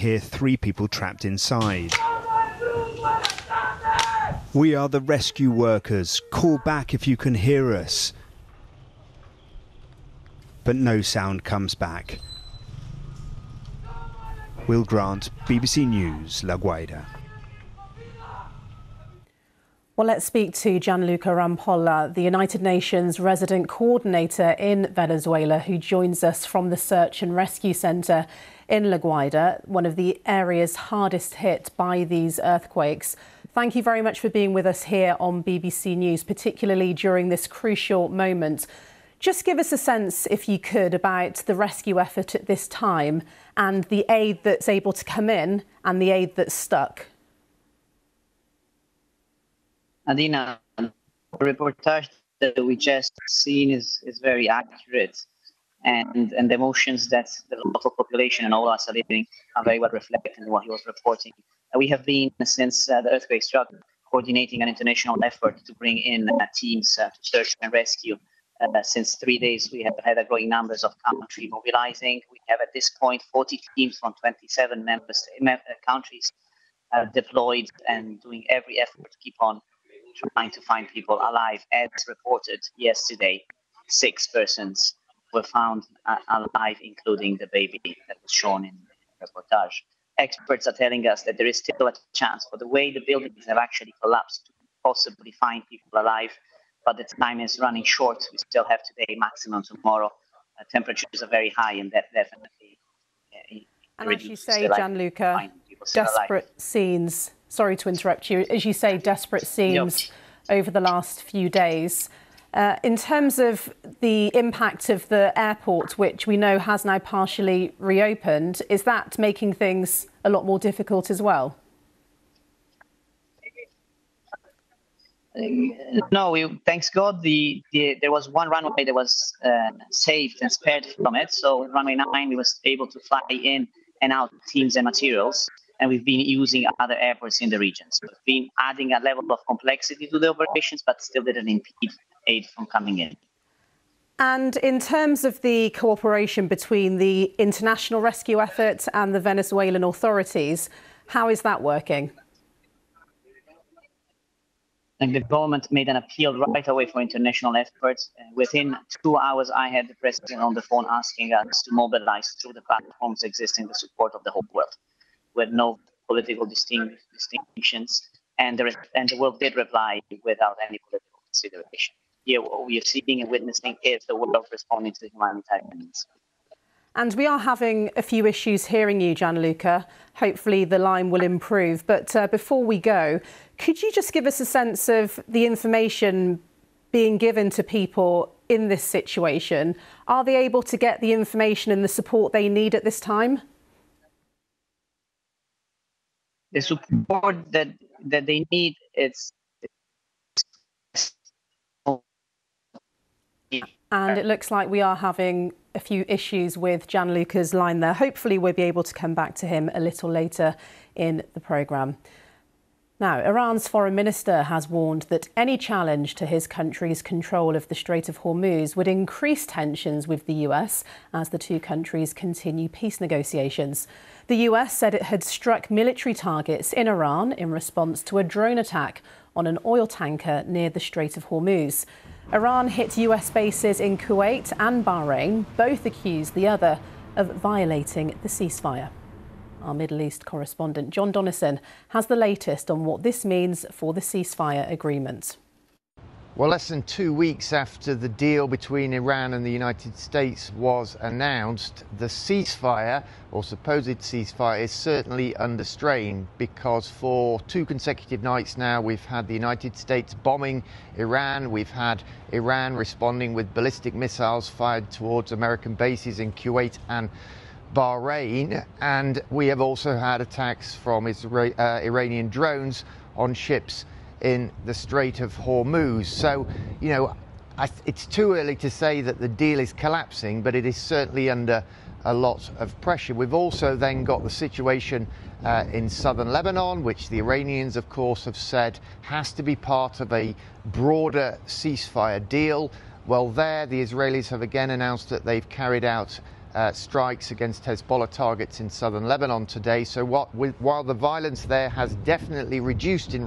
hear 3 people trapped inside. We are the rescue workers. Call back if you can hear us. But no sound comes back. Will Grant, BBC News, La Guaira. Well, let's speak to Gianluca Rampolla, the United Nations resident coordinator in Venezuela, who joins us from the Search and Rescue Centre in La Guaira, one of the areas hardest hit by these earthquakes. Thank you very much for being with us here on BBC News, particularly during this crucial moment. Just give us a sense, if you could, about the rescue effort at this time and the aid that's able to come in and the aid that's stuck. Adina, the reportage that we just seen is very accurate, and the emotions that the local population and all of us are living are very well reflected in what he was reporting. We have been, since the earthquake struck, coordinating an international effort to bring in teams to search and rescue. Since 3 days, we have had a growing numbers of countries mobilizing. We have at this point 40 teams from 27 countries deployed and doing every effort to keep on trying to find people alive. As reported yesterday, 6 persons were found alive, including the baby that was shown in the reportage. Experts are telling us that there is still a chance, for the way the buildings have actually collapsed, to possibly find people alive, but the time is running short. We still have today, maximum tomorrow. Temperatures are very high, and that definitely and as you say, Gianluca, desperate scenes. Sorry to interrupt you. As you say, desperate scenes over the last few days. In terms of the impact of the airport, which we know has now partially reopened, is that making things a lot more difficult as well? No, thanks God, there was one runway that was saved and spared from it. So runway 9, we was able to fly in and out teams and materials. And we've been using other airports in the region. So we've been adding a level of complexity to the operations, but still didn't impede aid from coming in. And in terms of the cooperation between the international rescue effort and the Venezuelan authorities, how is that working? And the government made an appeal right away for international efforts. Within 2 hours, I had the president on the phone asking us to mobilize through the platforms existing the support of the whole world, with no political distinctions, and the world did reply without any political consideration. Here, what we are seeing and witnessing is the world responding to the humanitarian needs. And we are having a few issues hearing you, Gianluca. Hopefully the line will improve. But before we go, could you just give us a sense of the information being given to people in this situation? Are they able to get the information and the support they need at this time? The support that they need is. And it looks like we are having a few issues with Gianluca's line there. Hopefully we'll be able to come back to him a little later in the programme. Now, Iran's foreign minister has warned that any challenge to his country's control of the Strait of Hormuz would increase tensions with the US as the two countries continue peace negotiations. The US said it had struck military targets in Iran in response to a drone attack on an oil tanker near the Strait of Hormuz. Iran hit US bases in Kuwait and Bahrain. Both accused the other of violating the ceasefire. Our Middle East correspondent John Donnison has the latest on what this means for the ceasefire agreement. Well, less than 2 weeks after the deal between Iran and the United States was announced, the ceasefire, or supposed ceasefire, is certainly under strain because for 2 consecutive nights now we've had the United States bombing Iran. We've had Iran responding with ballistic missiles fired towards American bases in Kuwait and Bahrain, and we have also had attacks from Iranian drones on ships in the Strait of Hormuz. So, you know, it's too early to say that the deal is collapsing, but it is certainly under a lot of pressure. We've also then got the situation in southern Lebanon, which the Iranians, of course, have said has to be part of a broader ceasefire deal. Well, there, the Israelis have again announced that they've carried out strikes against Hezbollah targets in southern Lebanon today. So while the violence there has definitely reduced in